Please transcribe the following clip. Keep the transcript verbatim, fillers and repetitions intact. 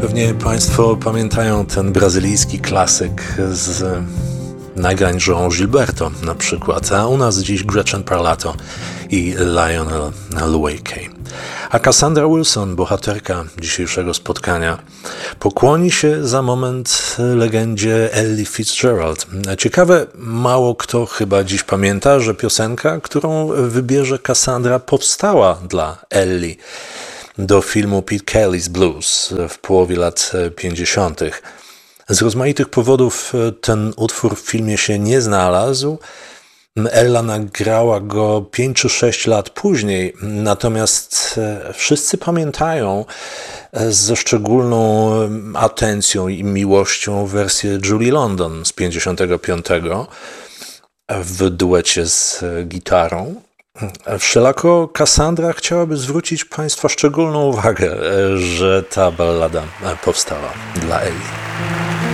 Pewnie Państwo pamiętają ten brazylijski klasyk z nagrań João Gilberto na przykład, a u nas dziś Gretchen Parlato i Lionel Loueke. A Cassandra Wilson, bohaterka dzisiejszego spotkania, pokłoni się za moment legendzie Ellie Fitzgerald. Ciekawe, mało kto chyba dziś pamięta, że piosenka, którą wybierze Cassandra, powstała dla Ellie do filmu Pete Kelly's Blues w połowie lat pięćdziesiątych. Z rozmaitych powodów ten utwór w filmie się nie znalazł. Ella nagrała go pięć czy sześć lat później, natomiast wszyscy pamiętają ze szczególną atencją i miłością wersję Julie London z pięćdziesiątego piątego w duecie z gitarą. Wszelako Cassandra chciałaby zwrócić Państwa szczególną uwagę, że ta ballada powstała dla Ellie.